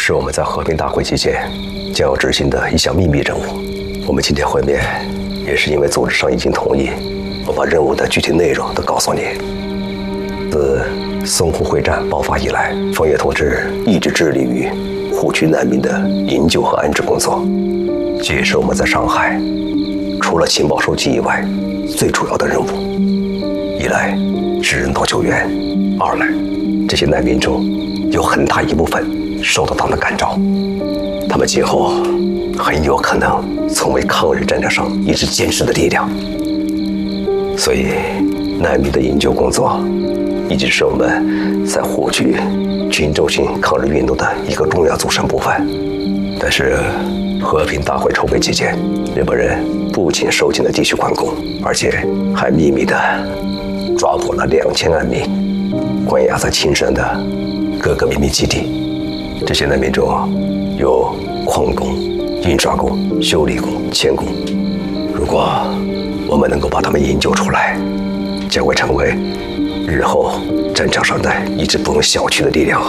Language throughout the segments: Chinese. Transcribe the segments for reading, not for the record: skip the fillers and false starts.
是我们在和平大会期间将要执行的一项秘密任务。我们今天会面，也是因为组织上已经同意，我把任务的具体内容都告诉你。自淞沪会战爆发以来，枫叶同志一直致力于沪区难民的营救和安置工作，这也是我们在上海除了情报收集以外最主要的任务。一来是人道救援，二来这些难民中有很大一部分受到党的感召，他们今后很有可能成为抗日战场上一支坚实的力量。所以难民的营救工作一直是我们在沪区群众性抗日运动的一个重要组成部分。但是和平大会筹备期间，日本人不仅收紧了地区管控，而且还秘密地抓捕了2000难民，关押在青山的各个秘密基地。这些难民中有矿工、印刷工、修理工、钳工。如果我们能够把他们营救出来，将会成为日后战场上的一支不容小觑的力量。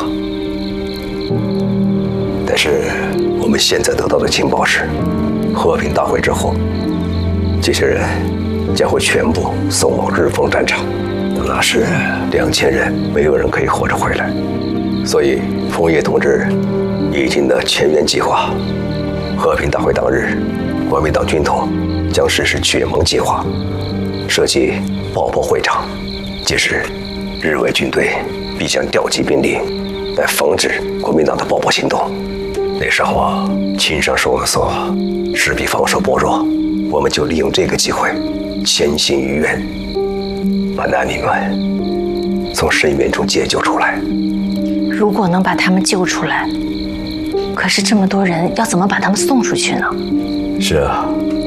但是我们现在得到的情报是，和平大会之后，这些人将会全部送往日奉战场，那是2000人，没有人可以活着回来。所以枫叶同志拟定的全员计划，和平大会当日，国民党军统将实施决盟计划，设计爆破会场，届时日伪军队必将调集兵力来防止国民党的爆破行动。那时候青山收容所势必防守薄弱，我们就利用这个机会潜行于援，把难民们从深渊中解救出来。 如果能把他们救出来，可是这么多人要怎么把他们送出去呢？ 是啊，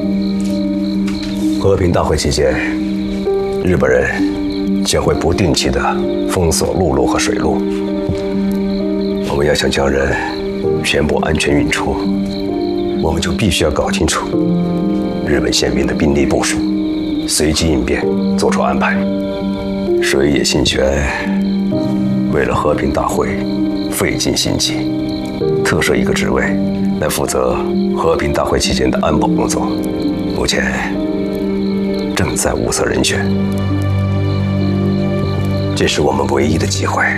和平大会期间，日本人将会不定期地封锁陆路和水路。我们要想将人全部安全运出，我们就必须要搞清楚日本宪兵的兵力部署，随机应变，做出安排。水野信玄为了和平大会费尽心机，特设一个职位来负责和平大会期间的安保工作，目前正在物色人选。这是我们唯一的机会。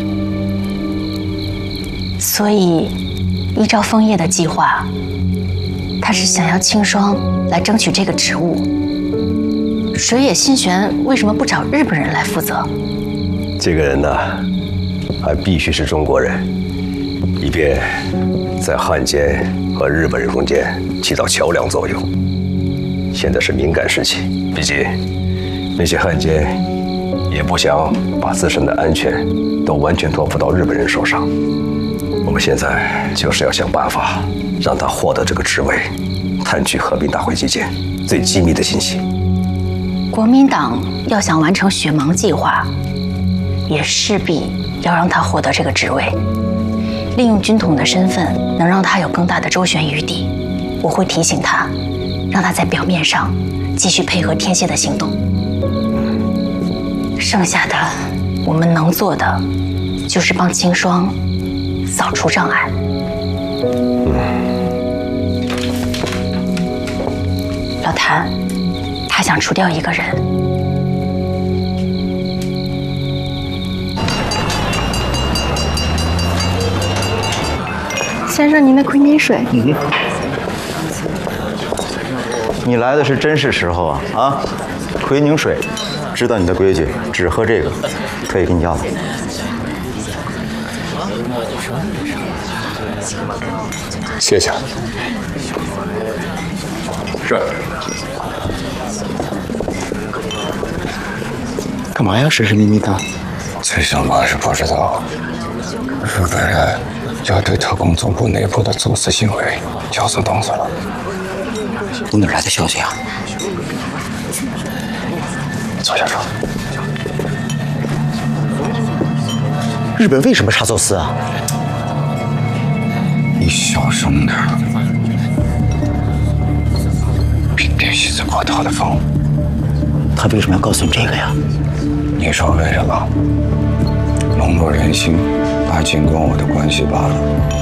所以依照枫叶的计划，他是想要清霜来争取这个职务。水野信玄为什么不找日本人来负责？ 这个人呢，还必须是中国人，以便在汉奸和日本人中间起到桥梁作用。现在是敏感时期，毕竟那些汉奸也不想把自身的安全都完全托付到日本人手上。我们现在就是要想办法让他获得这个职位，探取和平大会期间最机密的信息。 国民党要想完成雪芒计划，也势必要让他获得这个职位。利用军统的身份，能让他有更大的周旋余地。我会提醒他，让他在表面上继续配合天蝎的行动。剩下的我们能做的，就是帮清霜扫除障碍。老谭，他想除掉一个人。 先生，您的奎宁水。 你来的是真是时候啊！啊，奎宁水，知道你的规矩，只喝这个，特意给你要的。 谢谢。是。干嘛呀？神神秘秘的。 最什么是不知道，日本人要对特工总部内部的走私行为有所动作了。 从哪儿来的消息啊？ 坐下说。 日本为什么查走私啊？ 你小声点。平定西子国讨的风。 他为什么要告诉你这个呀？ 你说为什么？笼络人心，拉近跟我的关系罢了。